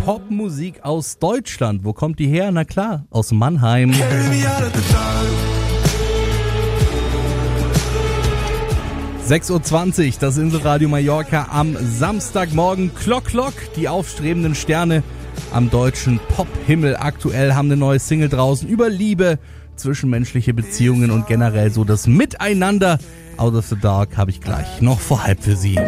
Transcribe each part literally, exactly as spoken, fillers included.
Popmusik aus Deutschland. Wo kommt die her? Na klar, aus Mannheim. sechs Uhr zwanzig, das Inselradio Mallorca am Samstagmorgen. Klock, Klock, die aufstrebenden Sterne am deutschen Pop-Himmel. Aktuell haben eine neue Single draußen über Liebe, zwischenmenschliche Beziehungen und generell so das Miteinander. Out of the Dark habe ich gleich noch vor halb für Sie.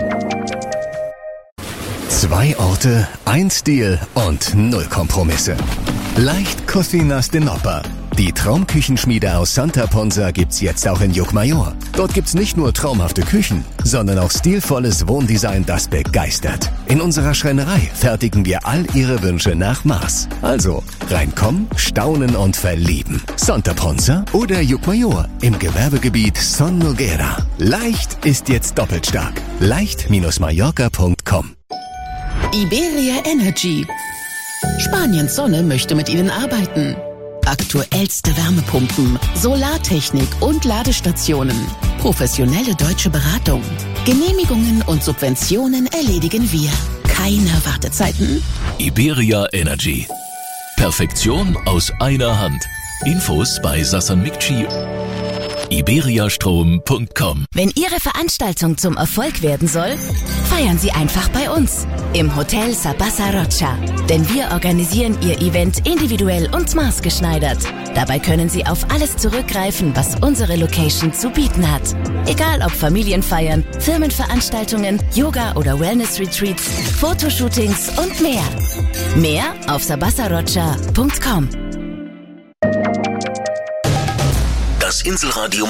Zwei Orte, ein Stil und null Kompromisse. Leicht Cocinas de Nopper. Die Traumküchenschmiede aus Santa Ponsa gibt's jetzt auch in Llucmajor. Dort gibt's nicht nur traumhafte Küchen, sondern auch stilvolles Wohndesign, das begeistert. In unserer Schreinerei fertigen wir all Ihre Wünsche nach Maß. Also reinkommen, staunen und verlieben. Santa Ponsa oder Llucmajor im Gewerbegebiet Son Noguera. Leicht ist jetzt doppelt stark. leicht Mallorca punkt com. Iberia Energy. Spaniens Sonne möchte mit Ihnen arbeiten. Aktuellste Wärmepumpen, Solartechnik und Ladestationen. Professionelle deutsche Beratung. Genehmigungen und Subventionen erledigen wir. Keine Wartezeiten. Iberia Energy. Perfektion aus einer Hand. Infos bei Sassan Mikci. iberiastrom punkt com. Wenn Ihre Veranstaltung zum Erfolg werden soll, feiern Sie einfach bei uns im Hotel Sabasa Rocha. Denn wir organisieren Ihr Event individuell und maßgeschneidert. Dabei können Sie auf alles zurückgreifen, was unsere Location zu bieten hat. Egal ob Familienfeiern, Firmenveranstaltungen, Yoga- oder Wellness-Retreats, Fotoshootings und mehr. Mehr auf sabasa rocha punkt com. Das Inselradio